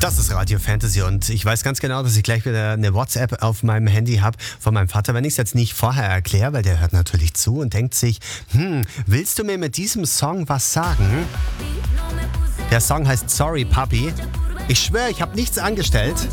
Das ist Radio Fantasy und ich weiß ganz genau, dass ich gleich wieder eine WhatsApp auf meinem Handy habe von meinem Vater, wenn ich es jetzt nicht vorher erkläre, weil der hört natürlich zu und denkt sich, willst du mir mit diesem Song was sagen? Der Song heißt Sorry Puppy. Ich schwöre, ich habe nichts angestellt.